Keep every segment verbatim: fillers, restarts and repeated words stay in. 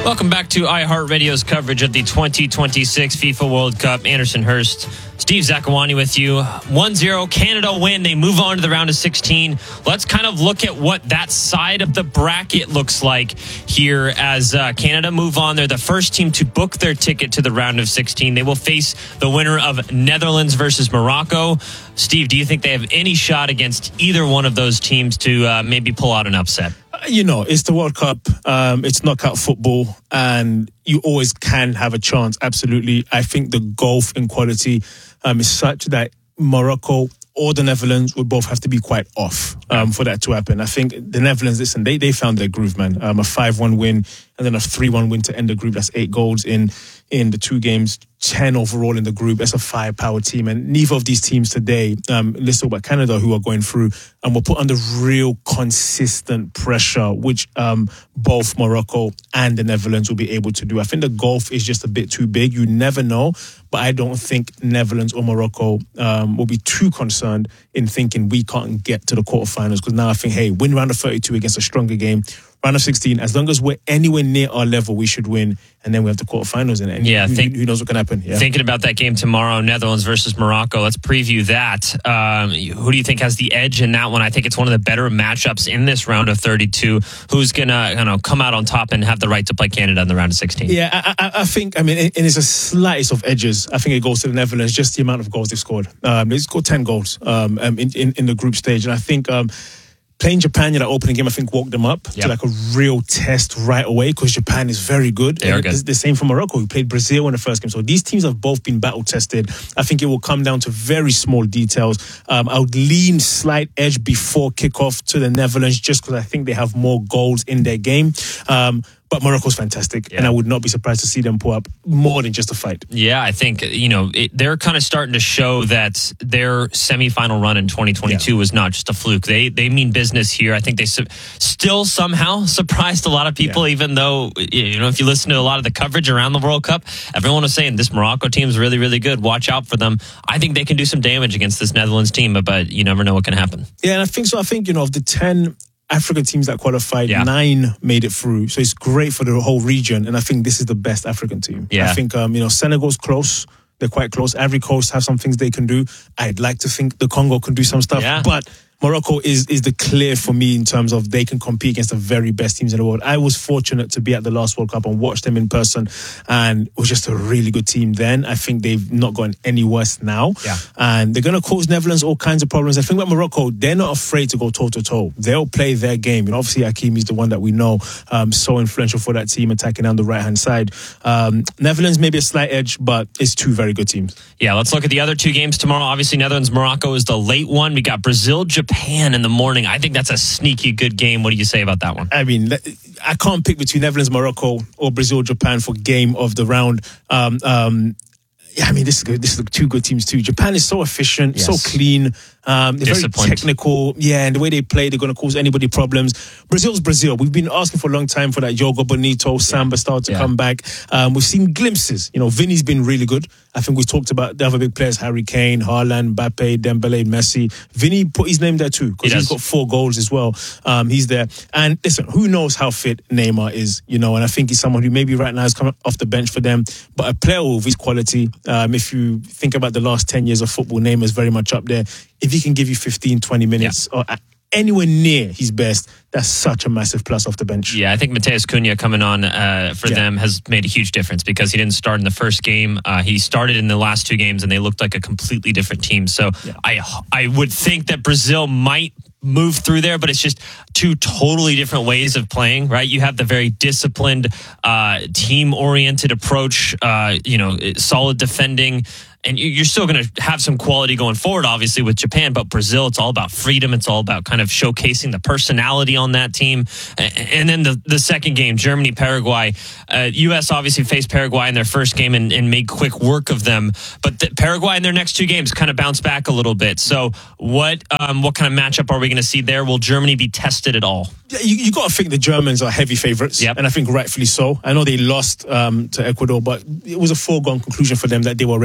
Welcome back to iHeartRadio's coverage of the twenty twenty-six FIFA World Cup. Anderson Hurst, Steve Zakuani with you. one zero Canada win. They move on to the round of sixteen. Let's kind of look at what that side of the bracket looks like here as uh, Canada move on. They're the first team to book their ticket to the round of sixteen. They will face the winner of Netherlands versus Morocco. Steve, do you think they have any shot against either one of those teams to uh, maybe pull out an upset? You know, it's the World Cup. Um, it's knockout football, and you always can have a chance. Absolutely. I think the gulf in quality um, is such that Morocco or the Netherlands would both have to be quite off um, for that to happen. I think the Netherlands, listen, they they found their groove, man. Um, a five one win and then a three one win to end the group. That's eight goals in in the two games, ten overall in the group. That's a firepower team. And neither of these teams today, um, let's talk about Canada, who are going through and will put under real consistent pressure, which um, both Morocco and the Netherlands will be able to do. I think the gulf is just a bit too big. You never know. But I don't think Netherlands or Morocco um, will be too concerned in thinking we can't get to the quarterfinals. Because now I think, hey, win round of thirty-two against a stronger game. Round of sixteen, as long as we're anywhere near our level, we should win. And then we have the quarterfinals in it. And yeah, who, think, who knows what can happen? Yeah. Thinking about that game tomorrow, Netherlands versus Morocco, let's preview that. Um, who do you think has the edge in that one? I think it's one of the better matchups in this round of thirty-two. Who's going to you know, come out on top and have the right to play Canada in the round of sixteen? Yeah, I, I, I think, I mean, it, it is a slightest of edges. I think it goes to the Netherlands, just the amount of goals they've scored. Um, they've scored ten goals um, in, in, in the group stage. And I think... Um, Playing Japan in that opening game, I think, woke them up yep. to like a real test right away because Japan is very good. They are good. It's the same for Morocco, who played Brazil in the first game. So these teams have both been battle tested. I think it will come down to very small details. Um, I would lean slight edge before kickoff to the Netherlands just because I think they have more goals in their game. Um, But Morocco's fantastic, yeah. and I would not be surprised to see them pull up more than just a fight. Yeah, I think, you know, it, they're kind of starting to show that their semifinal run in twenty twenty-two yeah. was not just a fluke. They they mean business here. I think they su- still somehow surprised a lot of people, yeah. even though, you know, if you listen to a lot of the coverage around the World Cup, everyone was saying this Morocco team is really, really good. Watch out for them. I think they can do some damage against this Netherlands team, but, but you never know what can happen. Yeah, and I think so. I think, you know, of the ten African teams that qualified, yeah. nine made it through. So it's great for the whole region. And I think this is the best African team. Yeah. I think, um, you know, Senegal's close. They're quite close. Ivory Coast have some things they can do. I'd like to think the Congo can do some stuff. Yeah. But Morocco is is the clear for me in terms of they can compete against the very best teams in the world. I was fortunate to be at the last World Cup and watch them in person, and it was just a really good team then. I think they've not gotten any worse now. Yeah. And they're going to cause Netherlands all kinds of problems. I think with Morocco, they're not afraid to go toe-to-toe. They'll play their game. And obviously, Hakimi's the one that we know, um, so influential for that team, attacking down the right-hand side. Um, Netherlands, maybe a slight edge, but it's two very good teams. Yeah, let's look at the other two games tomorrow. Obviously, Netherlands-Morocco is the late one. We got Brazil-Japan in the morning. I think that's a sneaky good game. What do you say about that one? I mean, I can't pick between Netherlands-Morocco or Brazil-Japan for game of the round. Um, um, yeah, I mean, this is good. This is two good teams too. Japan is so efficient, yes. so clean. Um, they're very technical. Yeah, and the way they play, they're going to cause anybody problems. Brazil's Brazil. We've been asking for a long time for that Jogo Bonito, Samba yeah. style to yeah. come back. Um, we've seen glimpses. You know, Vini's been really good. I think we've talked about the other big players, Harry Kane, Haaland, Mbappe, Dembele, Messi. Vini put his name there too because he he's got four goals as well. Um, he's there. And listen, who knows how fit Neymar is, you know, and I think he's someone who maybe right now is coming off the bench for them, but a player with his quality, um, if you think about the last ten years of football, Neymar's very much up there. If he can give you fifteen, twenty minutes yeah. or anywhere near his best, that's such a massive plus off the bench. Yeah, I think Mateus Cunha coming on uh, for yeah. them has made a huge difference because he didn't start in the first game. Uh, he started in the last two games and they looked like a completely different team. So yeah. I I would think that Brazil might move through there, but it's just two totally different ways of playing, right? You have the very disciplined, uh, team-oriented approach, uh, you know, solid defending, and you're still going to have some quality going forward, obviously, with Japan, but Brazil, it's all about freedom. It's all about kind of showcasing the personality on that team. And then the, the second game, Germany, Paraguay. Uh, U S obviously faced Paraguay in their first game and, and made quick work of them. But the, Paraguay in their next two games kind of bounced back a little bit. So what um, what kind of matchup are we going to see there? Will Germany be tested at all? Yeah, you, you got to think the Germans are heavy favourites, yep. and I think rightfully so. I know they lost um, to Ecuador, but it was a foregone conclusion for them that they were already through.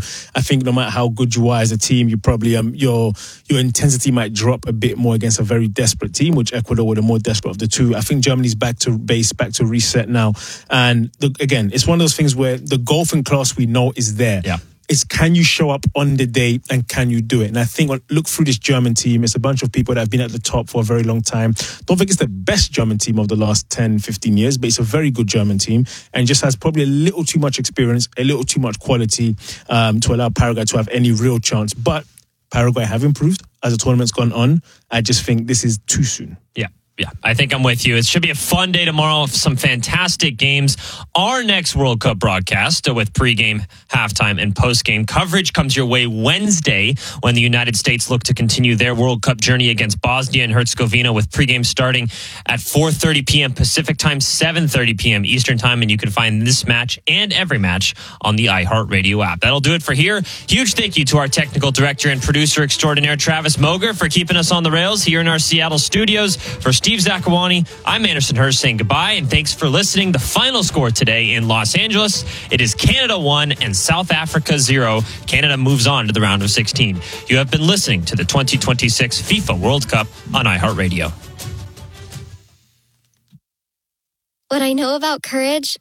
I think no matter how good you are as a team, you probably um your your intensity might drop a bit more against a very desperate team, which Ecuador were the more desperate of the two. I think Germany's back to base, back to reset now. And the, again, it's one of those things where the golfing class we know is there. Yeah. It's can you show up on the day and can you do it? And I think when look through this German team, it's a bunch of people that have been at the top for a very long time. Don't think it's the best German team of the last ten, fifteen years, but it's a very good German team and just has probably a little too much experience, a little too much quality um, to allow Paraguay to have any real chance. But Paraguay have improved as the tournament's gone on. I just think this is too soon. Yeah. Yeah, I think I'm with you. It should be a fun day tomorrow. Some fantastic games. Our next World Cup broadcast with pregame, halftime, and postgame coverage comes your way Wednesday when the United States look to continue their World Cup journey against Bosnia and Herzegovina with pregame starting at four thirty p.m. Pacific time, seven thirty p.m. Eastern time. And you can find this match and every match on the iHeartRadio app. That'll do it for here. Huge thank you to our technical director and producer extraordinaire, Travis Moger, for keeping us on the rails here in our Seattle studios. For Steve Zakawani, I'm Anderson Hurst saying goodbye and thanks for listening. The final score today in Los Angeles, it is Canada one and South Africa zero. Canada moves on to the round of sixteen. You have been listening to the twenty twenty-six FIFA World Cup on iHeartRadio. What I know about courage...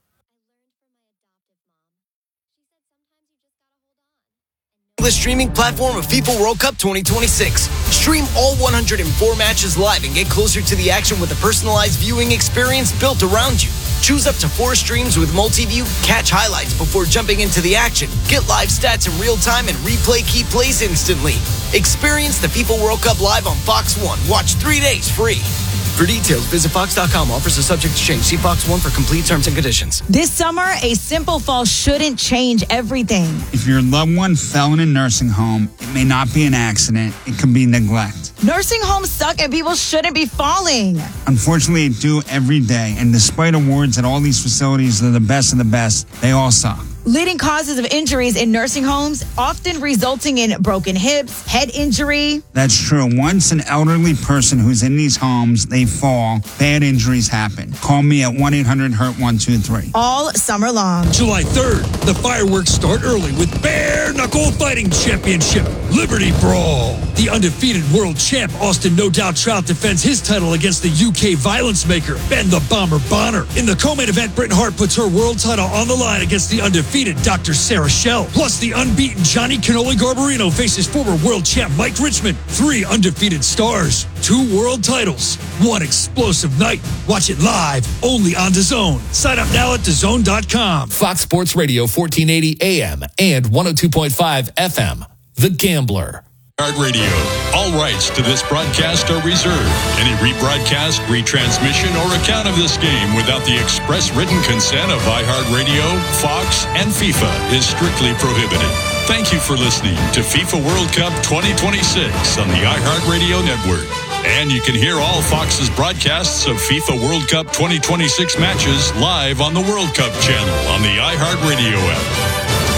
The streaming platform of FIFA World Cup twenty twenty-six. Stream all one hundred four matches live and get closer to the action with a personalized viewing experience built around you. Choose up to four streams with multi-view, catch highlights before jumping into the action, get live stats in real time, and replay key plays instantly. Experience the FIFA World Cup live on Fox One. Watch three days free. For details, visit Fox dot com. Offers are subject to change. See Fox One for complete terms and conditions. This summer, a simple fall shouldn't change everything. If your loved one fell in a nursing home, it may not be an accident. It could be neglect. Nursing homes suck and people shouldn't be falling. Unfortunately, it do every day. And despite awards at all these facilities, they're the best of the best. They all suck. Leading causes of injuries in nursing homes, often resulting in broken hips, head injury. That's true. Once an elderly person who's in these homes, they fall, bad injuries happen. Call me at one eight hundred hurt one two three. All summer long. July third, the fireworks start early with Bare Knuckle Fighting Championship, Liberty Brawl. The undefeated world champ, Austin No Doubt Trout, defends his title against the U K violence maker, Ben the Bomber Bonner. In the co-main event, Britain Hart puts her world title on the line against the undefeated Doctor Sarah Schell. Plus, the unbeaten Johnny Cannoli Garbarino faces former world champ Mike Richmond. Three undefeated stars, two world titles, one explosive night. Watch it live, only on DAZN. Sign up now at D A Z N dot com. Fox Sports Radio, fourteen eighty A M and one oh two point five F M. The Gambler. Radio. All rights to this broadcast are reserved. Any rebroadcast, retransmission, or account of this game without the express written consent of iHeartRadio, Fox, and FIFA is strictly prohibited. Thank you for listening to FIFA World Cup twenty twenty-six on the iHeartRadio network. And you can hear all Fox's broadcasts of FIFA World Cup twenty twenty-six matches live on the World Cup channel on the iHeartRadio app.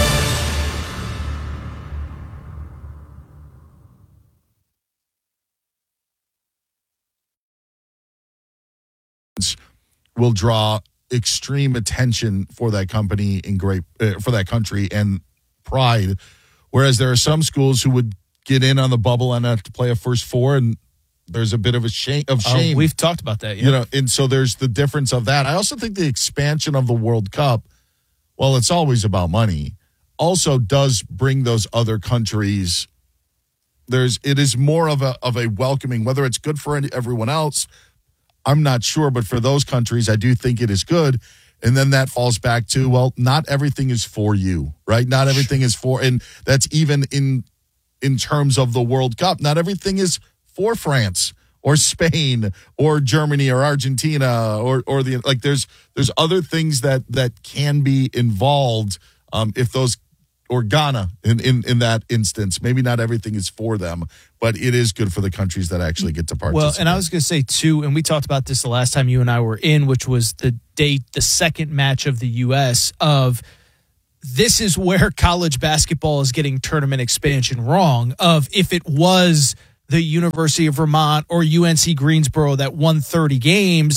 Will draw extreme attention for that company in great uh, for that country and pride, whereas there are some schools who would get in on the bubble and have to play a first four, and there's a bit of a shame of shame. Uh, we've talked about that, yeah. You know, and so there's the difference of that. I also think the expansion of the World Cup, well, it's always about money, also does bring those other countries. There's it is more of a of a welcoming, whether it's good for everyone else. I'm not sure, but for those countries, I do think it is good. And then that falls back to, well, not everything is for you, right? Not everything is for, and that's even in in terms of the World Cup. Not everything is for France or Spain or Germany or Argentina or or the like. There's there's other things that that can be involved um, if those. Or Ghana in, in, in that instance. Maybe not everything is for them, but it is good for the countries that actually get to participate. Well, and I was going to say, too, and we talked about this the last time you and I were in, which was the date, the second match of the U S of this is where college basketball is getting tournament expansion wrong, of if it was the University of Vermont or U N C Greensboro that won thirty games,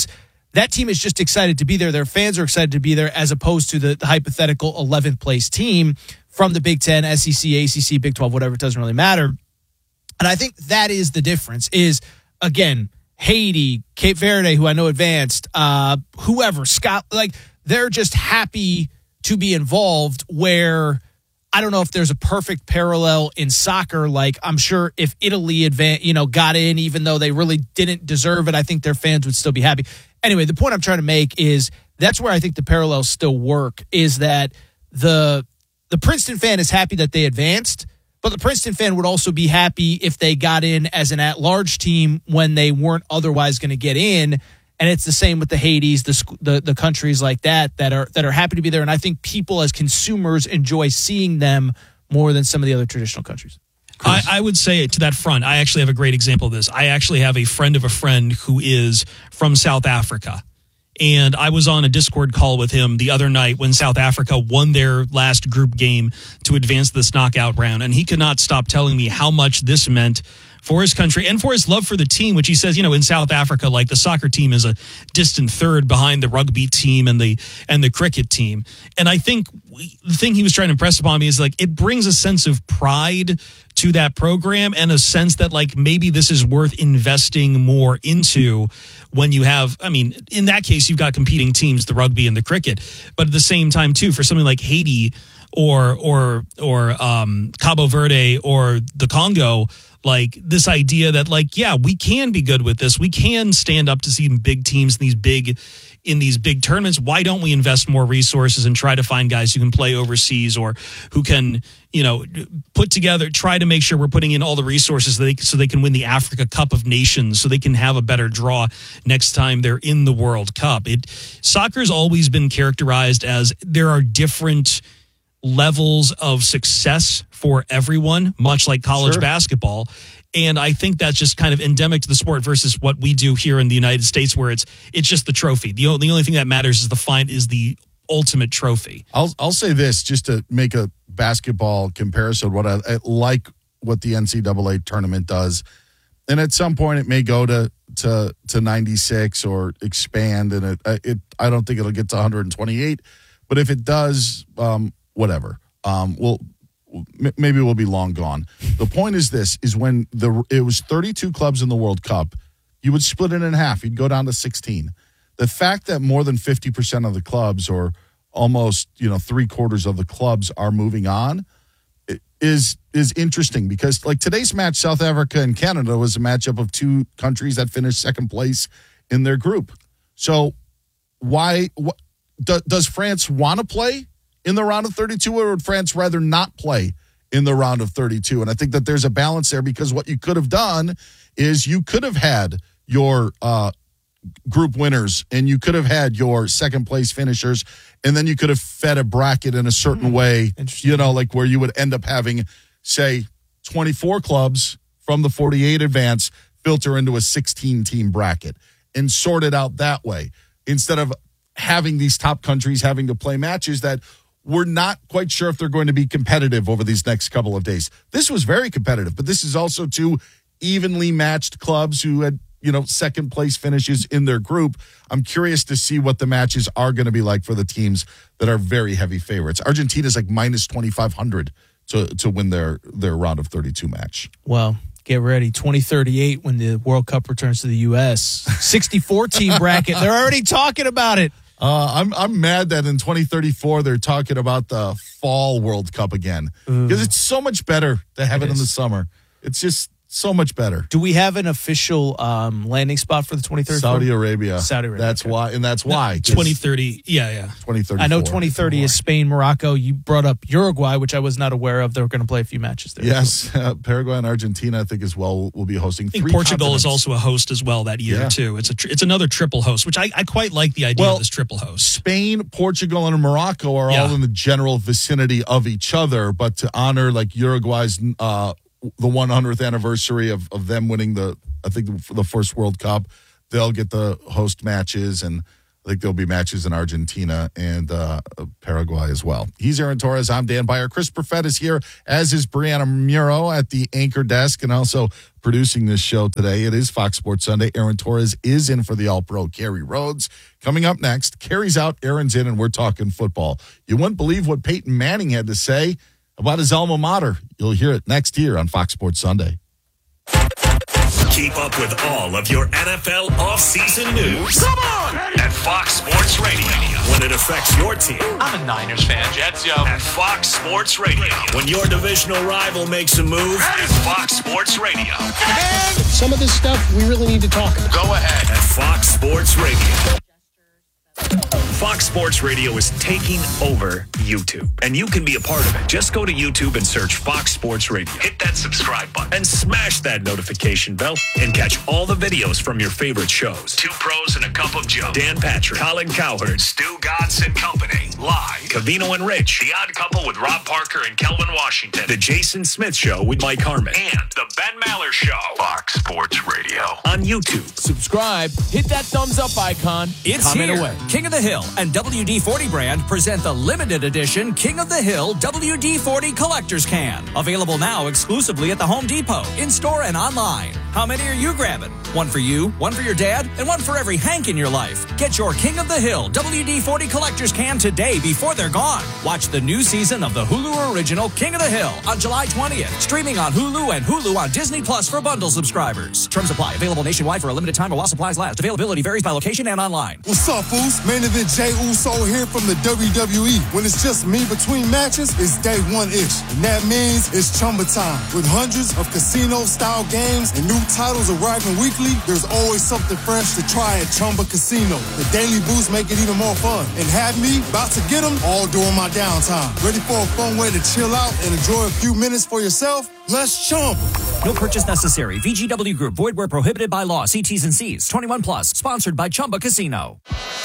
that team is just excited to be there. Their fans are excited to be there, as opposed to the, the hypothetical eleventh place team from the Big Ten, S E C, A C C, Big twelve, whatever. It doesn't really matter. And I think that is the difference is, again, Haiti, Cape Verde, who I know advanced, uh, whoever, Scott, like they're just happy to be involved, where I don't know if there's a perfect parallel in soccer. Like, I'm sure if Italy advan- you know, got in, even though they really didn't deserve it, I think their fans would still be happy. Anyway, the point I'm trying to make is that's where I think the parallels still work, is that the the Princeton fan is happy that they advanced, but the Princeton fan would also be happy if they got in as an at-large team when they weren't otherwise going to get in. And it's the same with the Haitis, the, the the countries like that that are that are happy to be there. And I think people as consumers enjoy seeing them more than some of the other traditional countries. I, I would say to that front, I actually have a great example of this. I actually have a friend of a friend who is from South Africa. And I was on a Discord call with him the other night when South Africa won their last group game to advance this knockout round. And he could not stop telling me how much this meant for his country and for his love for the team, which he says, you know, in South Africa, like the soccer team is a distant third behind the rugby team and the and the cricket team. And I think we, the thing he was trying to impress upon me is like it brings a sense of pride to that program and a sense that like maybe this is worth investing more into when you have, I mean, in that case, you've got competing teams, the rugby and the cricket. But at the same time, too, for something like Haiti or or or um, Cabo Verde or the Congo, like this idea that like, yeah, we can be good with this. We can stand up to see big teams in these big in these big tournaments. Why don't we invest more resources and try to find guys who can play overseas or who can, you know, put together, try to make sure we're putting in all the resources so they, so they can win the Africa Cup of Nations, so they can have a better draw next time they're in the World Cup. It soccer's always been characterized as there are different levels of success for everyone, much like college Sure. basketball. And I think that's just kind of endemic to the sport versus what we do here in the United States, where it's it's just the trophy. The only, the only thing that matters is the fine is the ultimate trophy. I'll I'll say this just to make a basketball comparison. What I, I like what the N C double A tournament does, and at some point it may go to to to ninety-six or expand, and it it I don't think it'll get to one hundred twenty-eight, but if it does, um, whatever, um, we'll. Maybe we'll be long gone. The point is this, is when the it was thirty-two clubs in the World Cup, you would split it in half. You'd go down to sixteen. The fact that more than fifty percent of the clubs, or almost, you know, three quarters of the clubs are moving on is is interesting, because like today's match, South Africa and Canada, was a matchup of two countries that finished second place in their group. So why what, do, does France want to play in the round of thirty-two, or would France rather not play in the round of thirty-two? And I think that there's a balance there, because what you could have done is you could have had your uh, group winners and you could have had your second place finishers, and then you could have fed a bracket in a certain mm, way, you know, like where you would end up having, say, twenty-four clubs from the forty-eight advance filter into a sixteen-team bracket and sort it out that way, instead of having these top countries having to play matches that we're not quite sure if they're going to be competitive over these next couple of days. This was very competitive, but this is also two evenly matched clubs who had, you know, second place finishes in their group. I'm curious to see what the matches are going to be like for the teams that are very heavy favorites. Argentina's like minus twenty-five hundred to to win their their round of thirty-two match. Well, get ready. twenty thirty-eight, when the World Cup returns to the U S sixty-four team bracket. They're already talking about it. Uh, I'm I'm mad that in twenty thirty-four they're talking about the fall World Cup again, because it's so much better to have it, it in the summer. It's just so much better. Do we have an official um, landing spot for the twenty thirty-four? Saudi Arabia. Saudi Arabia. That's okay. why, and that's why. No, twenty thirty. Yeah, yeah. twenty thirty. I know twenty thirty is Spain, Morocco. You brought up Uruguay, which I was not aware of. They're going to play a few matches there. Yes, uh, Paraguay and Argentina, I think, as well, will, will be hosting. I think three Portugal continents. is also a host as well that year, yeah. too. It's a tr- it's another triple host, which I, I quite like the idea well, of this triple host. Spain, Portugal, and Morocco are yeah. all in the general vicinity of each other, but to honor like Uruguay's uh, the one hundredth anniversary of, of them winning the, I think, the first World Cup, they'll get the host matches, and I think there'll be matches in Argentina and uh, Paraguay as well. He's Aaron Torres. I'm Dan Beyer. Chris Perfett is here, as is Brianna Muro at the anchor desk and also producing this show today. It is Fox Sports Sunday. Aaron Torres is in for the All-Pro Kerry Rhodes. Coming up next, Kerry's out, Aaron's in, and we're talking football. You wouldn't believe what Peyton Manning had to say about his alma mater. You'll hear it next here on Fox Sports Sunday. Keep up with all of your N F L offseason news. Come on! At Fox Sports Radio. When it affects your team. I'm a Niners fan, Jets, yo. At Fox Sports Radio. When your divisional rival makes a move. At Fox Sports Radio. And some of this stuff we really need to talk about. Go ahead. At Fox Sports Radio. Fox Sports Radio is taking over YouTube, and you can be a part of it. Just go to YouTube and search Fox Sports Radio. Hit that subscribe button and smash that notification bell and catch all the videos from your favorite shows. Two Pros and a Cup of Joe. Dan Patrick, Colin Cowherd, Stu Godson and Company. Live. Cavino and Rich. The Odd Couple with Rob Parker and Kelvin Washington. The Jason Smith Show with Mike Harmon. And The Ben Maller Show. Fox Sports Radio. On YouTube. Subscribe. Hit that thumbs up icon. It's comment here. away. King of the Hill and W D forty brand present the limited edition King of the Hill W D forty Collector's Can. Available now exclusively at the Home Depot, in-store and online. How many are you grabbing? One for you, one for your dad, and one for every Hank in your life. Get your King of the Hill W D forty Collector's Can today before they're gone. Watch the new season of the Hulu original King of the Hill on July twentieth. Streaming on Hulu and Hulu on Disney Plus for bundle subscribers. Terms apply. Available nationwide for a limited time or while supplies last. Availability varies by location and online. What's up, fools? Main event Jey Uso here from the W W E. When it's just me between matches, it's day one-ish. And that means it's Chumba time. With hundreds of casino-style games and new titles arriving weekly, there's always something fresh to try at Chumba Casino. The daily boosts make it even more fun. And have me about to get them all during my downtime. Ready for a fun way to chill out and enjoy a few minutes for yourself? Let's Chumba. No purchase necessary. V G W Group. Void where prohibited by law. See T's and C's. twenty-one plus. Sponsored by Chumba Casino.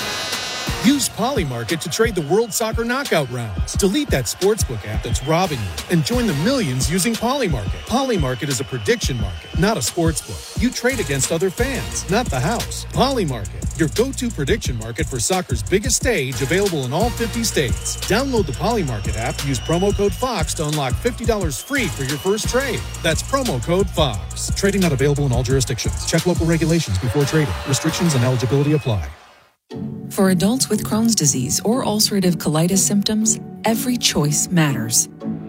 Use Polymarket to trade the World Soccer Knockout rounds. Delete that sportsbook app that's robbing you and join the millions using Polymarket. Polymarket is a prediction market, not a sportsbook. You trade against other fans, not the house. Polymarket, your go-to prediction market for soccer's biggest stage, available in all fifty states. Download the Polymarket app, use promo code FOX to unlock fifty dollars free for your first trade. That's promo code FOX. Trading not available in all jurisdictions. Check local regulations before trading. Restrictions and eligibility apply. For adults with Crohn's disease or ulcerative colitis symptoms, every choice matters.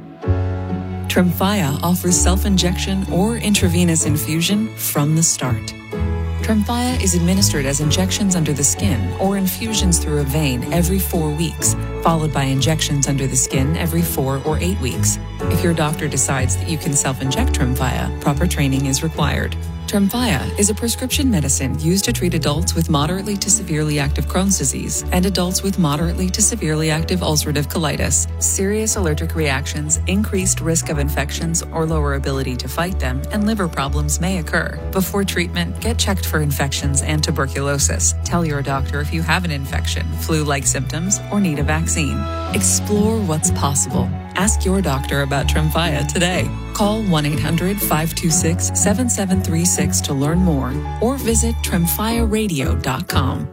Tremfya offers self-injection or intravenous infusion from the start. Tremfya is administered as injections under the skin or infusions through a vein every four weeks, followed by injections under the skin every four or eight weeks. If your doctor decides that you can self-inject Tremfya, proper training is required. Tremfya is a prescription medicine used to treat adults with moderately to severely active Crohn's disease and adults with moderately to severely active ulcerative colitis. Serious allergic reactions, increased risk of infections or lower ability to fight them, and liver problems may occur. Before treatment, get checked for infections and tuberculosis. Tell your doctor if you have an infection, flu-like symptoms, or need a vaccine. Explore what's possible. Ask your doctor about Tremfya today. Call one eight hundred five two six seven seven three six to learn more or visit tremfya radio dot com.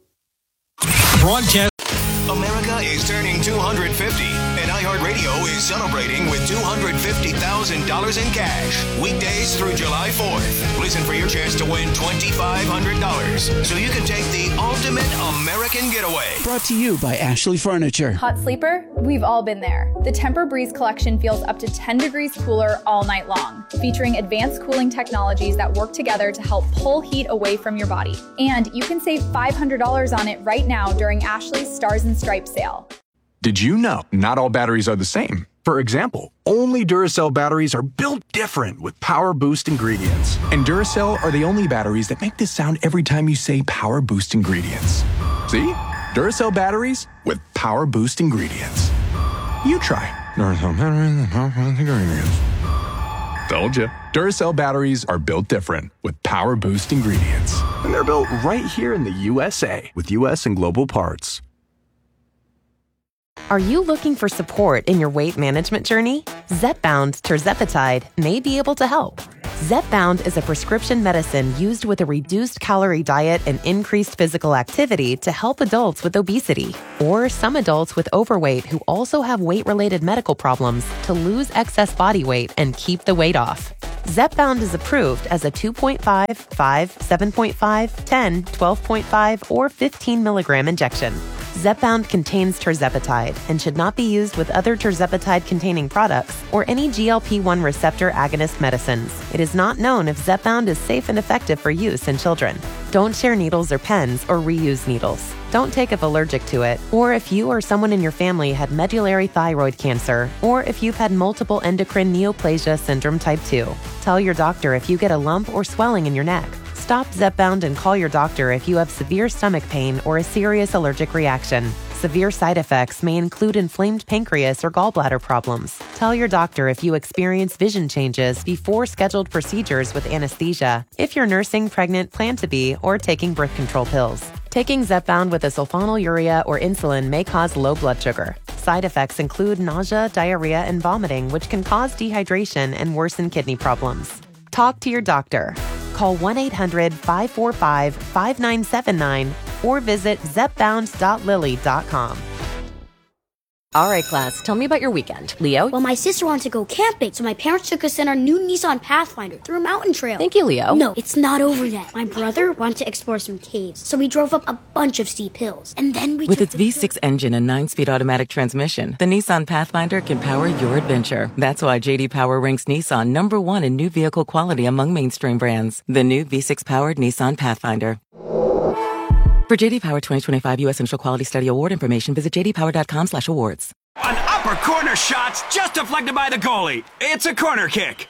Broadcast. America is turning two hundred fifty, and iHeartRadio is celebrating with two hundred fifty thousand dollars in cash. Weekdays through July fourth. Listen for your chance to win twenty-five hundred dollars so you can take the ultimate American getaway. Brought to you by Ashley Furniture. Hot sleeper? We've all been there. The Tempur-Breeze collection feels up to ten degrees cooler all night long, featuring advanced cooling technologies that work together to help pull heat away from your body. And you can save five hundred dollars on it right now during Ashley's Stars and Stripes sale. Did you know not all batteries are the same? For example, only Duracell batteries are built different with Power Boost ingredients. And Duracell are the only batteries that make this sound every time you say Power Boost ingredients. See? Duracell batteries with Power Boost ingredients. You try. Duracell batteries with Power Boost ingredients. Told you. Duracell batteries are built different with Power Boost ingredients. And they're built right here in the U S A with U S and global parts. Are you looking for support in your weight management journey? Zepbound's tirzepatide may be able to help. Zepbound is a prescription medicine used with a reduced calorie diet and increased physical activity to help adults with obesity, or some adults with overweight who also have weight-related medical problems to lose excess body weight and keep the weight off. Zepbound is approved as a two point five, five, seven point five, ten, twelve point five, or fifteen milligram injection. Zepbound contains tirzepatide and should not be used with other tirzepatide-containing products or any G L P one receptor agonist medicines. It is not known if Zepbound is safe and effective for use in children. Don't share needles or pens or reuse needles. Don't take if allergic to it, or if you or someone in your family had medullary thyroid cancer, or if you've had multiple endocrine neoplasia syndrome type two. Tell your doctor if you get a lump or swelling in your neck. Stop Zepbound and call your doctor if you have severe stomach pain or a serious allergic reaction. Severe side effects may include inflamed pancreas or gallbladder problems. Tell your doctor if you experience vision changes before scheduled procedures with anesthesia, if you're nursing, pregnant, plan to be, or taking birth control pills. Taking Zepbound with a sulfonylurea or insulin may cause low blood sugar. Side effects include nausea, diarrhea, and vomiting, which can cause dehydration and worsen kidney problems. Talk to your doctor. Call one eight hundred, five four five, five nine seven nine or visit zepbound dot lilly dot com. All right, class, tell me about your weekend. Leo? Well, my sister wanted to go camping, so my parents took us in our new Nissan Pathfinder through a mountain trail. Thank you, Leo. No, it's not over yet. My brother wanted to explore some caves, so we drove up a bunch of steep hills. And then we With its V six engine and nine-speed automatic transmission, the Nissan Pathfinder can power your adventure. That's why J D Power ranks Nissan number one in new vehicle quality among mainstream brands. The new V six-powered Nissan Pathfinder. For J D Power twenty twenty-five U S Initial Quality Study Award information, visit j d power dot com slash awards. An upper corner shot's just deflected by the goalie. It's a corner kick.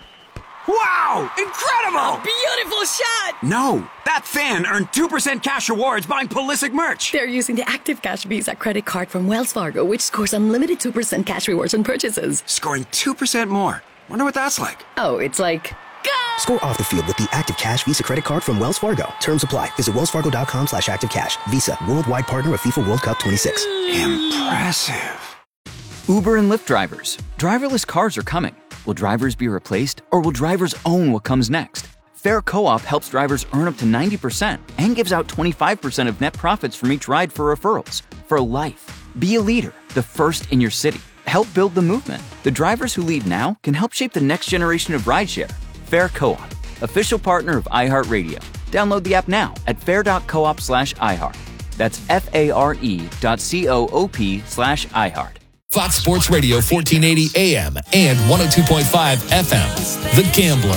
Wow! Incredible! A beautiful shot! No, that fan earned two percent cash rewards buying Pulisic merch. They're using the Active Cash Visa credit card from Wells Fargo, which scores unlimited two percent cash rewards on purchases. Scoring two percent more. Wonder what that's like. Oh, it's like... Score off the field with the Active Cash Visa credit card from Wells Fargo. Terms apply. Visit wellsfargo.com slash active cash. Visa, worldwide partner of FIFA World Cup twenty-six. Impressive. Uber and Lyft drivers. Driverless cars are coming. Will drivers be replaced, or will drivers own what comes next? Fair Co-op helps drivers earn up to ninety percent and gives out twenty-five percent of net profits from each ride for referrals. For life. Be a leader, the first in your city. Help build the movement. The drivers who lead now can help shape the next generation of rideshare. Fair Co-op, official partner of iHeartRadio. Download the app now at fair.coop slash iHeart. That's F-A-R-E dot C-O-O-P slash iHeart. Fox Sports Radio, fourteen eighty A M and one oh two point five F M. The Gambler.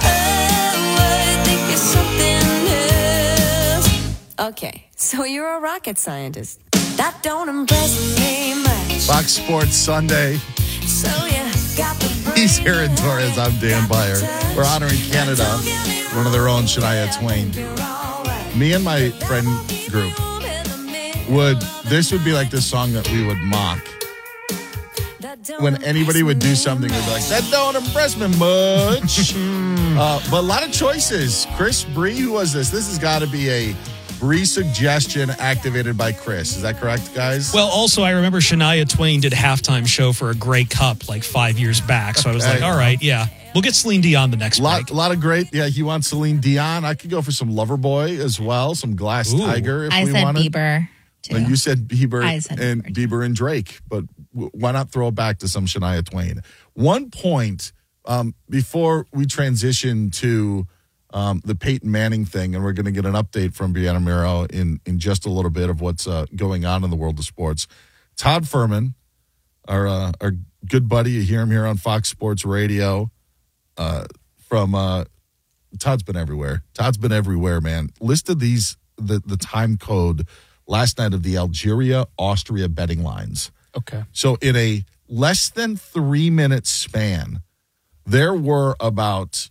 Okay, so you're a rocket scientist. That don't impress me much. Fox Sports Sunday. So you got the He's Aaron Torres. I'm Dan Byer. We're honoring Canada, one of their own, Shania Twain. Me and my friend group would, this would be like the song that we would mock. When anybody would do something, we'd be like, that don't impress me much. uh, but a lot of choices. Chris Bree, who was this? This has got to be a Bree suggestion activated by Chris. Is that correct, guys? Well, also, I remember Shania Twain did a halftime show for a Grey Cup like five years back. So I was like, all right, yeah. We'll get Celine Dion the next lot, break. A lot of great. Yeah, he wants Celine Dion. I could go for some Loverboy as well, some Glass Ooh. Tiger if I we said wanted. Bieber, too. And you said Bieber I said and Bieber, Bieber and Drake. But w- why not throw it back to some Shania Twain? One point um, before we transition to um, the Peyton Manning thing, and we're going to get an update from Brianna Miro in, in just a little bit of what's uh, going on in the world of sports. Todd Furman, our uh, our good buddy, you hear him here on Fox Sports Radio. Uh, from uh, Todd's been everywhere. Todd's been everywhere, man. Listed these the the time code last night of the Algeria Austria betting lines. Okay. So in a less than three minute span, there were about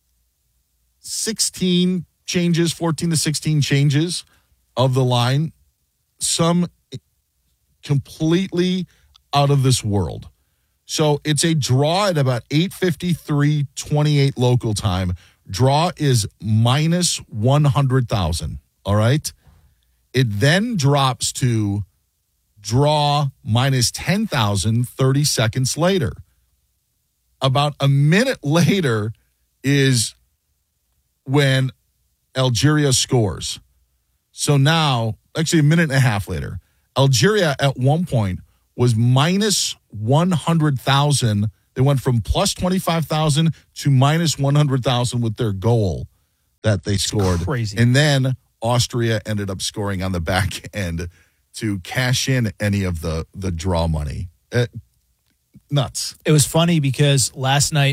sixteen changes, fourteen to sixteen changes of the line. Some completely out of this world. So it's a draw at about eight fifty-three twenty-eight local time. Draw is minus one hundred thousand. All right. It then drops to draw minus ten thousand thirty seconds later. About a minute later, is when Algeria scores. So now, actually a minute and a half later, Algeria at one point was minus one hundred thousand. They went from plus twenty-five thousand to minus one hundred thousand with their goal that they scored. Crazy. And then Austria ended up scoring on the back end to cash in any of the, the draw money. Uh, nuts. It was funny because last night,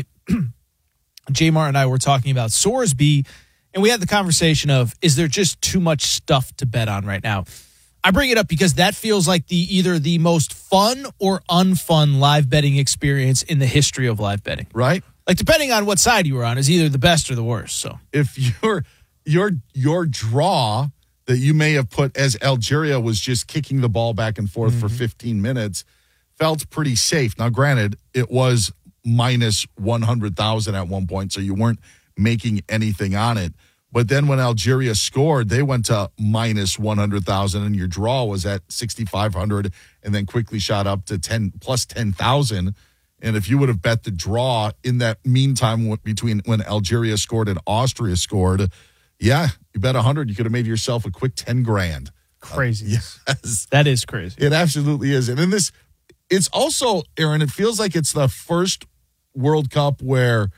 J-Mart and I were talking about Sorsby, and we had the conversation of, is there just too much stuff to bet on right now? I bring it up because that feels like the either the most fun or unfun live betting experience in the history of live betting. Right? Like, depending on what side you were on, is either the best or the worst. So if your your your draw that you may have put as Algeria was just kicking the ball back and forth mm-hmm. for fifteen minutes felt pretty safe. Now, granted, it was minus one hundred thousand at one point, so you weren't making anything on it. But then when Algeria scored, they went to minus one hundred thousand, and your draw was at sixty-five hundred and then quickly shot up to ten plus ten thousand. And if you would have bet the draw in that meantime between when Algeria scored and Austria scored, yeah, you bet one hundred, you could have made yourself a quick ten grand. Crazy. Uh, yes. That is crazy. It absolutely is. And in this, it's also, Aaron, it feels like it's the first World Cup where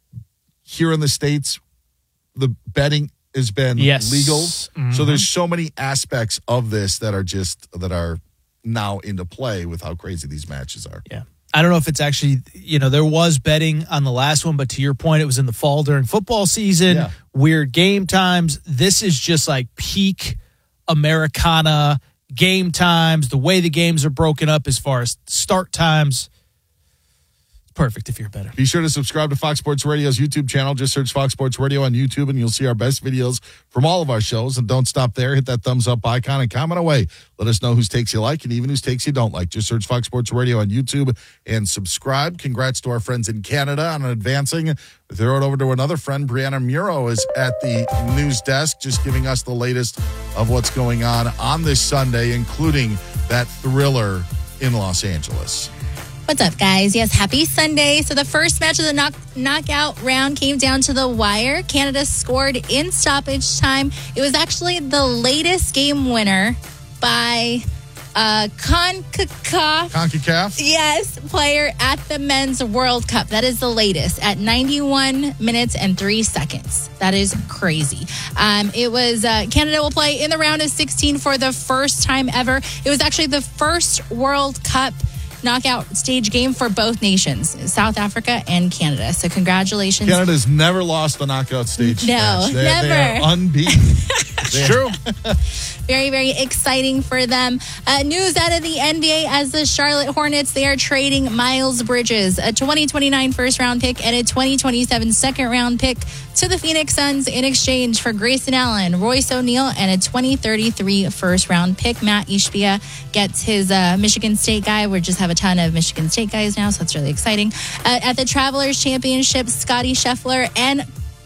here in the States, the betting has been yes. legal. Mm-hmm. So there's so many aspects of this that are just, that are now into play with how crazy these matches are. Yeah. I don't know if it's actually, you know, there was betting on the last one, but to your point, it was in the fall during football season, yeah. weird game times. This is just like peak Americana game times, the way the games are broken up as far as start times. Perfect if you're better. Be sure to subscribe to Fox Sports Radio's YouTube channel. Just search Fox Sports Radio on YouTube and you'll see our best videos from all of our shows. And don't stop there. Hit that thumbs up icon and comment away. Let us know whose takes you like and even whose takes you don't like. Just search Fox Sports Radio on YouTube and subscribe. Congrats to our friends in Canada on advancing. Throw it over to another friend. Brianna Muro is at the news desk just giving us the latest of what's going on on this Sunday, including that thriller in Los Angeles. What's up, guys? Yes, happy Sunday. So the first match of the knock, knockout round came down to the wire. Canada scored in stoppage time. It was actually the latest game winner by uh, CONCACAF. CONCACAF? Yes, player at the Men's World Cup. That is the latest at ninety-one minutes and three seconds. That is crazy. Um, it was uh, Canada will play in the round of sixteen for the first time ever. It was actually the first World Cup knockout stage game for both nations, South Africa and Canada. So congratulations. Canada's never lost the knockout stage. No, match. They, never. They are unbeaten. It's true. Very, very exciting for them. Uh, news out of the N B A as the Charlotte Hornets, they are trading Miles Bridges, a twenty twenty-nine first round pick and a twenty twenty-seven second round pick to the Phoenix Suns in exchange for Grayson Allen, Royce O'Neal, and a twenty thirty-three first round pick. Matt Ishbia gets his uh, Michigan State guy. We just have a ton of Michigan State guys now, so it's really exciting. Uh, at the Travelers Championship, Scotty Scheffler and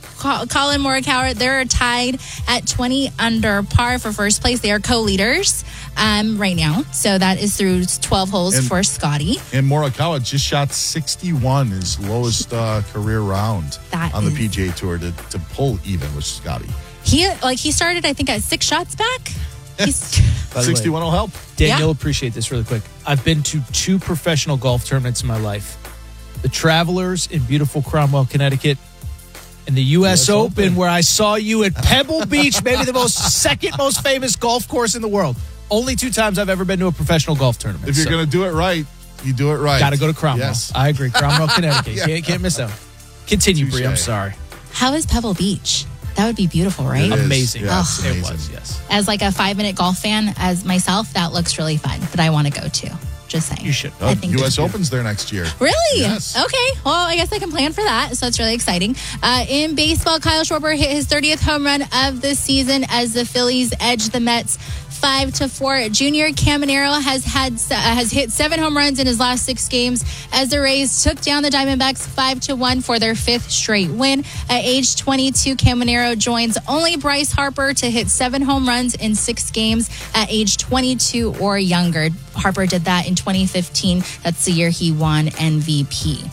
Colin Morikawa, they're tied at twenty under par for first place. They are co-leaders um, right now. So that is through twelve holes and, for Scotty. And Morikawa just shot sixty-one, his lowest uh, career round that on is, the P G A Tour to, to pull even with Scotty. He like he started, I think, at six shots back. He's sixty-one will help. Dan, Yeah. you'll appreciate this really quick. I've been to two professional golf tournaments in my life. The Travelers in beautiful Cromwell, Connecticut, and the U S Open, Open, where I saw you at Pebble Beach, maybe the most second most famous golf course in the world. Only two times I've ever been to a professional golf tournament. If you're so. going to do it right, you do it right. Got to go to Cromwell. Yes. I agree. Cromwell, Connecticut. Yeah. Can't, can't miss that. Continue, Touché. Brie. I'm sorry. How is Pebble Beach? That would be beautiful, right? It is. Amazing. Yeah, it's Oh. It amazing. was, yes. As like a five minute golf fan, as myself, that looks really fun. That I want to go to. Just saying. You should. Oh, I think U S it's Open's there next year. Really? Yes. Okay. Well, I guess I can plan for that. So it's really exciting. Uh, in baseball, Kyle Schwarber hit his thirtieth home run of the season as the Phillies edged the Mets five to four. Junior Caminero has had uh, has hit seven home runs in his last six games as the Rays took down the Diamondbacks five to one for their fifth straight win. At age twenty-two, Caminero joins only Bryce Harper to hit seven home runs in six games at age twenty-two or younger. Harper did that in twenty fifteen. That's the year he won M V P.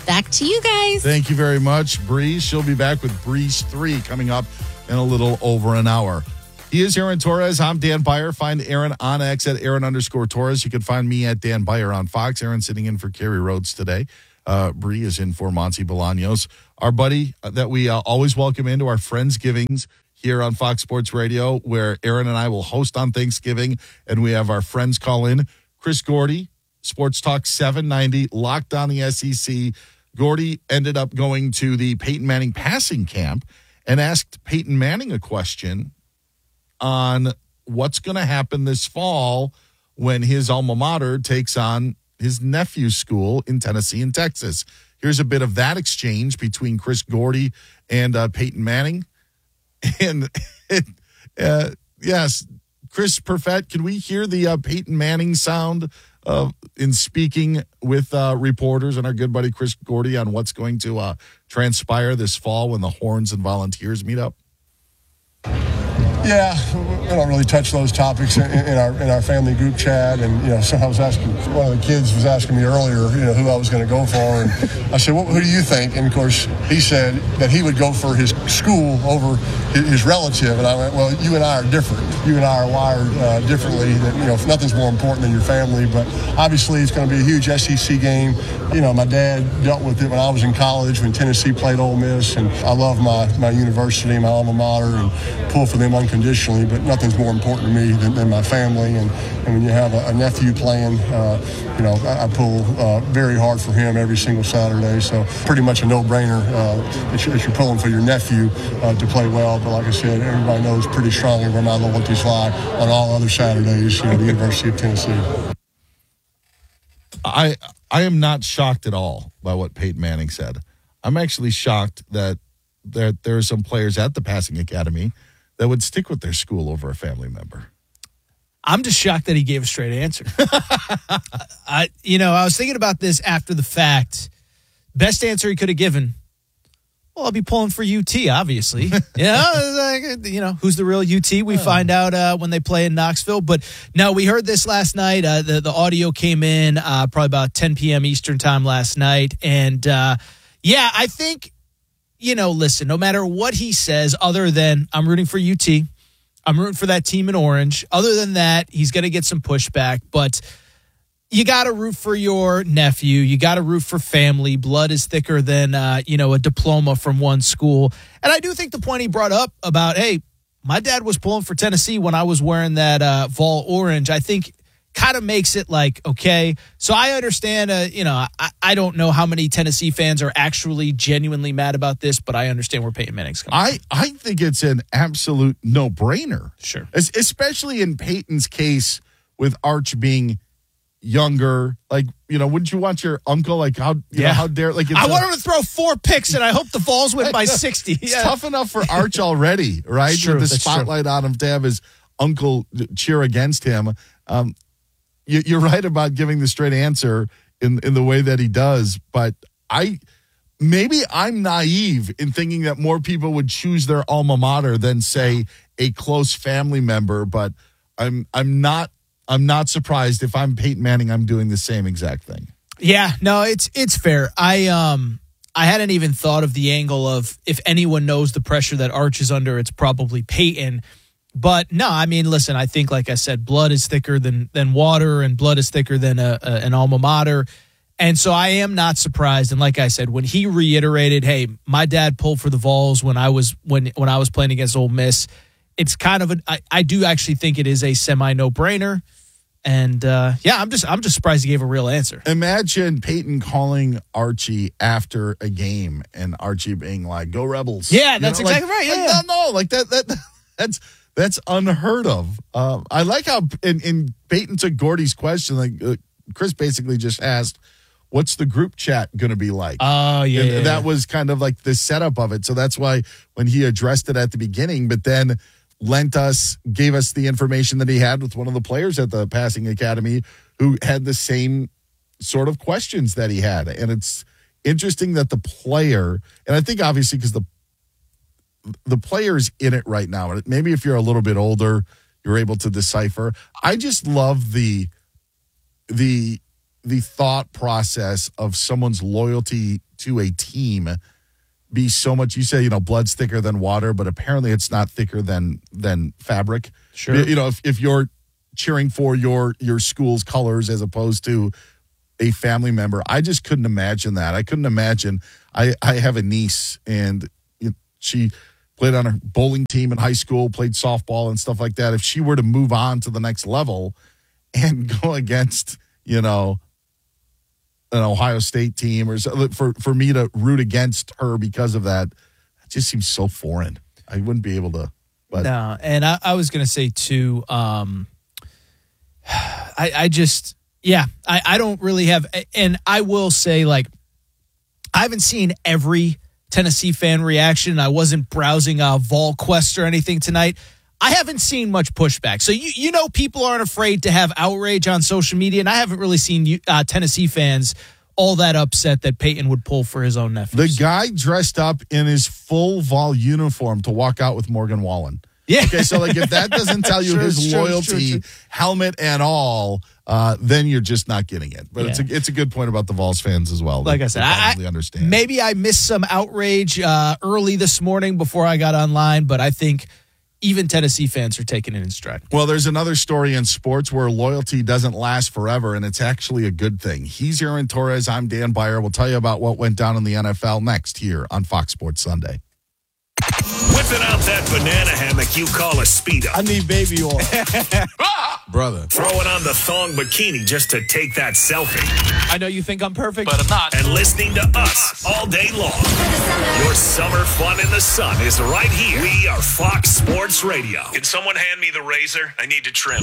Back to you guys. Thank you very much, Breeze. She'll be back with Breeze three coming up in a little over an hour. He is Aaron Torres. I'm Dan Beyer. Find Aaron on X at Aaron underscore Torres. You can find me at Dan Beyer on Fox. Aaron sitting in for Kerry Rhodes today. Uh, Bree is in for Monty Bolaños. Our buddy that we uh, always welcome into our Friendsgivings here on Fox Sports Radio, where Aaron and I will host on Thanksgiving, and we have our friends call in. Chris Gordy, Sports Talk seven ninety, locked on the S E C. Gordy ended up going to the Peyton Manning passing camp and asked Peyton Manning a question on what's going to happen this fall when his alma mater takes on his nephew's school in Tennessee and Texas. Here's a bit of that exchange between Chris Gordy and uh, Peyton Manning. And uh, yes, Chris Perfett, can we hear the uh, Peyton Manning sound uh, in speaking with uh, reporters and our good buddy Chris Gordy on what's going to uh, transpire this fall when the Horns and Volunteers meet up? Yeah, we don't really touch those topics in, in our in our family group chat. And, you know, so I was asking, one of the kids was asking me earlier, you know, who I was going to go for. And I said, well, who do you think? And, of course, he said that he would go for his school over his relative. And I went, well, you and I are different. You and I are wired uh, differently. That, you know, nothing's more important than your family. But obviously it's going to be a huge S E C game. You know, my dad dealt with it when I was in college when Tennessee played Ole Miss. And I love my, my university, my alma mater, and pull for them unconditionally, but nothing's more important to me than, than my family. And, and when you have a, a nephew playing, uh, you know, I, I pull uh, very hard for him every single Saturday. So pretty much a no-brainer uh, that, you, that you're pulling for your nephew uh, to play well. But like I said, everybody knows pretty strongly where my loyalties lie on all other Saturdays, you know, the University of Tennessee. I I am not shocked at all by what Peyton Manning said. I'm actually shocked that there, there are some players at the passing academy that would stick with their school over a family member. I'm just shocked that he gave a straight answer. I, you know, I was thinking about this after the fact. Best answer he could have given. Well, I'll be pulling for U T, obviously. you know, like, you know, who's the real U T? We oh. find out uh, when they play in Knoxville. But no, we heard this last night. Uh, the the audio came in uh, probably about ten p.m. Eastern time last night, and uh, yeah, I think. You know, listen, no matter what he says, other than I'm rooting for U T, I'm rooting for that team in orange. Other than that, he's going to get some pushback. But you got to root for your nephew. You got to root for family. Blood is thicker than, uh, you know, a diploma from one school. And I do think the point he brought up about, hey, my dad was pulling for Tennessee when I was wearing that uh, Vol orange, I think kind of makes it like, okay, so I understand, uh, you know, I, I don't know how many Tennessee fans are actually genuinely mad about this, but I understand where Peyton Manning's coming I, from. I think it's an absolute no-brainer. Sure. As, especially in Peyton's case with Arch being younger. Like, you know, wouldn't you want your uncle, like, how, you yeah. know, how dare, like, it's I a, want him to throw four picks, and I hope the Vols win by sixty. It's yeah. tough enough for Arch already, right? True, With the spotlight true. on him to have his uncle cheer against him. Um, You're right about giving the straight answer in, in the way that he does, but I maybe I'm naive in thinking that more people would choose their alma mater than, say, a close family member. But I'm I'm not I'm not surprised if I'm Peyton Manning. I'm doing the same exact thing. Yeah, no, it's it's fair. I um I hadn't even thought of the angle of if anyone knows the pressure that Arch is under, it's probably Peyton. But no, I mean, listen, I think, like I said, blood is thicker than than water, and blood is thicker than a, a, an alma mater. And so I am not surprised. And like I said, when he reiterated, hey, my dad pulled for the Vols when I was when when I was playing against Ole Miss, it's kind of a, I, I do actually think it is a semi no brainer. And uh, yeah, I'm just I'm just surprised he gave a real answer. Imagine Peyton calling Archie after a game and Archie being like, "Go Rebels!" Yeah, that's you know, exactly like, right. Yeah, like, yeah. No, no, like that that that's. That's unheard of. Uh, I like how in, in Peyton took Gordy's question. Like uh, Chris basically just asked, "What's the group chat going to be like?" Oh yeah, yeah, that yeah. was kind of like the setup of it. So that's why when he addressed it at the beginning, but then lent us, gave us the information that he had with one of the players at the passing academy who had the same sort of questions that he had, and it's interesting that the player, and I think obviously because the the player's in it right now. Maybe if you're a little bit older, you're able to decipher. I just love the the the thought process of someone's loyalty to a team be so much. You say, you know, blood's thicker than water, but apparently it's not thicker than than fabric. Sure. You know, if, if you're cheering for your your school's colors as opposed to a family member, I just couldn't imagine that. I couldn't imagine. I, I have a niece, and you know, she played on a bowling team in high school, played softball and stuff like that. If she were to move on to the next level and go against, you know, an Ohio State team, or so, for, for me to root against her because of that, it just seems so foreign. I wouldn't be able to. But. No, and I, I was going to say, too, um, I, I just, yeah, I, I don't really have, and I will say, like, I haven't seen every Tennessee fan reaction. I wasn't browsing uh, VolQuest or anything tonight. I haven't seen much pushback. So, you you know, people aren't afraid to have outrage on social media, and I haven't really seen uh, Tennessee fans all that upset that Peyton would pull for his own nephew. The guy dressed up in his full Vol uniform to walk out with Morgan Wallen. Yeah. Okay, so like if that doesn't tell you True, his true, loyalty, true, true. helmet and all, uh, then you're just not getting it. But Yeah. it's a it's a good point about the Vols fans as well. Like They- I said, they I, probably understand. maybe I missed some outrage uh, early this morning before I got online, but I think even Tennessee fans are taking it in stride. Well, there's another story in sports where loyalty doesn't last forever, and it's actually a good thing. He's Aaron Torres. I'm Dan Byer. We'll tell you about what went down in the N F L next here on Fox Sports Sunday. Whipping out that banana hammock you call a Speedo. I need baby oil. Brother. Throwing on the thong bikini just to take that selfie. I know you think I'm perfect, but I'm not. And listening to us all day long. Your summer fun in the sun is right here. We are Fox Sports Radio. Can someone hand me the razor? I need to trim.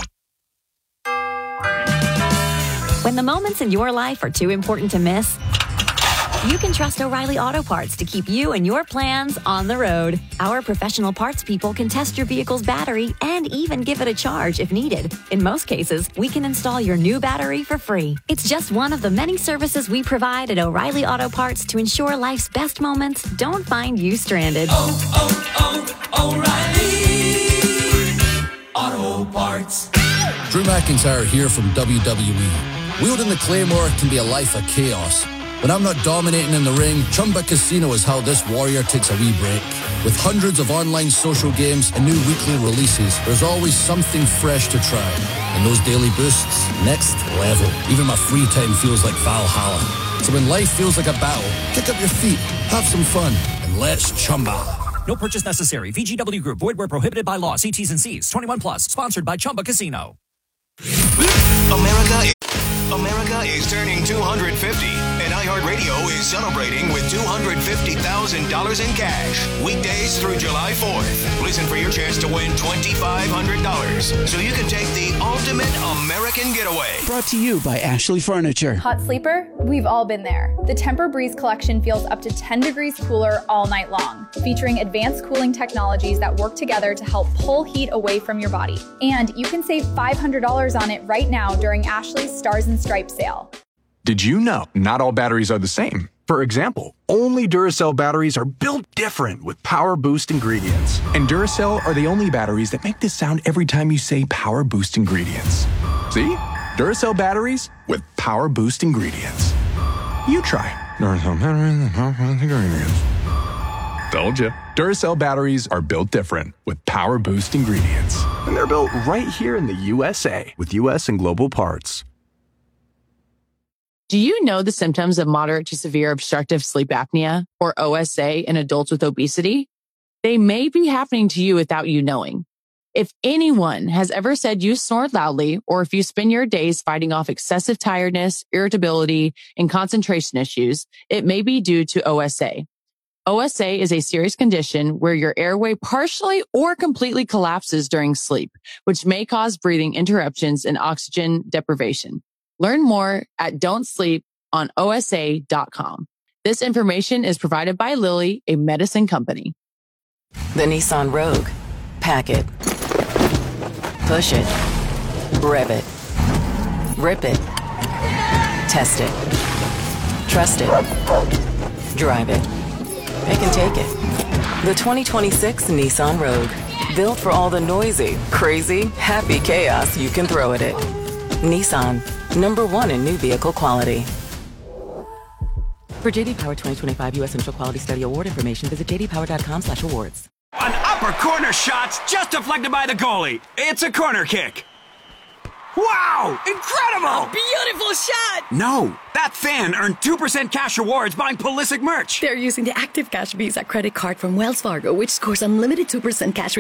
When the moments in your life are too important to miss, you can trust O'Reilly Auto Parts to keep you and your plans on the road. Our professional parts people can test your vehicle's battery and even give it a charge if needed. In most cases, we can install your new battery for free. It's just one of the many services we provide at O'Reilly Auto Parts to ensure life's best moments don't find you stranded. Oh, oh, oh, O'Reilly Auto Parts. Drew McIntyre here from W W E. Wielding the Claymore can be a life of chaos. When I'm not dominating in the ring, Chumba Casino is how this warrior takes a wee break. With hundreds of online social games and new weekly releases, there's always something fresh to try. And those daily boosts, next level. Even my free time feels like Valhalla. So when life feels like a battle, kick up your feet, have some fun, and let's Chumba. No purchase necessary. V G W Group. Void where prohibited by law. See T's and C's. twenty-one plus. Sponsored by Chumba Casino. America, America is turning two hundred fifty, and iHeartRadio is celebrating with two hundred fifty thousand dollars in cash. Weekdays through July fourth. Listen for your chance to win twenty-five hundred dollars so you can take the ultimate American getaway. Brought to you by Ashley Furniture. Hot sleeper? We've all been there. The Tempur-Breeze collection feels up to ten degrees cooler all night long, featuring advanced cooling technologies that work together to help pull heat away from your body. And you can save five hundred dollars on it right now during Ashley's Stars and Stripes sale. Did you know not all batteries are the same? For example, only Duracell batteries are built different with Power Boost ingredients. And Duracell are the only batteries that make this sound every time you say Power Boost ingredients. See? Duracell batteries with Power Boost ingredients. You try. Duracell batteries with Power Boost ingredients. Told you. Duracell batteries are built different with Power Boost ingredients. And they're built right here in the U S A with U S and global parts. Do you know the symptoms of moderate to severe obstructive sleep apnea, or O S A, in adults with obesity? They may be happening to you without you knowing. If anyone has ever said you snore loudly, or if you spend your days fighting off excessive tiredness, irritability, and concentration issues, it may be due to O S A. O S A is a serious condition where your airway partially or completely collapses during sleep, which may cause breathing interruptions and oxygen deprivation. Learn more at don't sleep on O S A dot com. This information is provided by Lilly, a medicine company. The Nissan Rogue. Pack it. Push it. Rev it. Rip it. Test it. Trust it. Drive it. It can take it. The twenty twenty-six Nissan Rogue. Built for all the noisy, crazy, happy chaos you can throw at it. Nissan. number one in new vehicle quality. For J D Power twenty twenty-five U S Central Quality Study Award information, visit j d power dot com slash awards. An upper corner shot's just deflected by the goalie. It's a corner kick. Wow! Incredible! A beautiful shot! No, that fan earned two percent cash rewards buying Pulisic merch. They're using the Active Cash Visa credit card from Wells Fargo, which scores unlimited two percent cash